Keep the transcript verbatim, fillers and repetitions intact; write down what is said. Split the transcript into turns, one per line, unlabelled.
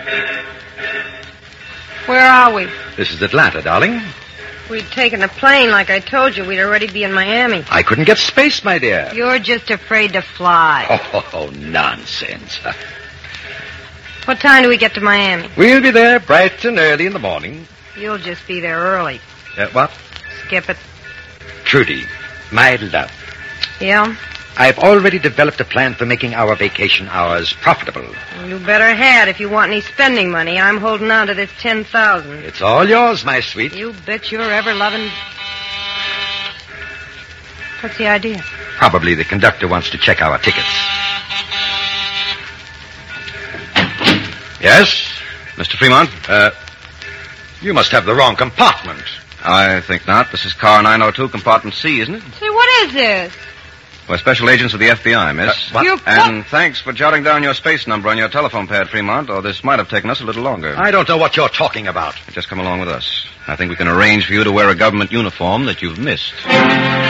Where are we?
This is Atlanta, darling.
We'd taken a plane like I told you. We'd already be in Miami.
I couldn't get space, my dear.
You're just afraid to fly.
Oh, oh, nonsense.
What time do we get to Miami?
We'll be there bright and early in the morning.
You'll just be there early.
Uh, what?
Skip it.
Trudy, my love.
Yeah?
I've already developed a plan for making our vacation hours profitable.
You better had if you want any spending money. I'm holding on to this ten thousand.
It's all yours, my sweet.
You bet your ever-loving... What's the idea?
Probably the conductor wants to check our tickets. Yes?
Mister Fremont?
Uh, you must have the wrong compartment.
I think not. This is car nine oh two, compartment C, isn't it?
Say, what is this?
We're special agents of the F B I, miss.
Uh, what?
You...
And thanks for jotting down your space number on your telephone pad, Fremont, or this might have taken us a little longer.
I don't know what you're talking about.
Just come along with us. I think we can arrange for you to wear a government uniform that you've missed.